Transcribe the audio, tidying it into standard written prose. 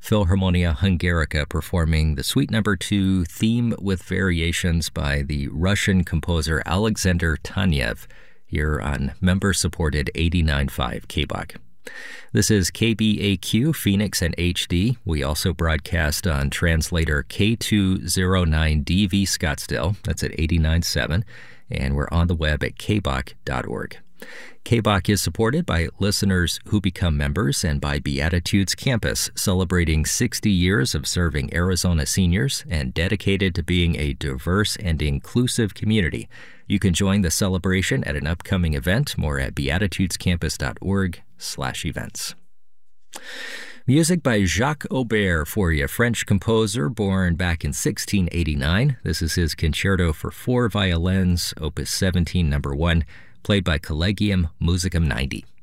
Philharmonia Hungarica performing the Suite No. 2 theme with variations by the Russian composer Alexander Tanev here on member-supported 89.5 KBOK. This is KBAQ, Phoenix and HD. We also broadcast on translator K209DV Scottsdale. That's at 89.7. And we're on the web at kbok.org. KBOK is supported by listeners who become members and by Beatitudes Campus, celebrating 60 years of serving Arizona seniors and dedicated to being a diverse and inclusive community. You can join the celebration at an upcoming event. More at beatitudescampus.org/events. Music by Jacques Aubert for you, French composer born back in 1689. This is his Concerto for 4 violins, Opus 17, No. 1, played by Collegium Musicum 90.